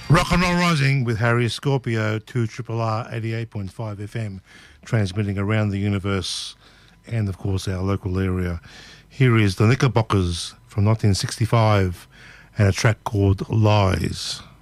Rock and Roll Rising with Harry Scorpio, 2 Triple R 88.5 FM, transmitting around the universe and, of course, our local area. Here is the Knickerbockers from 1965 and a track called Lies.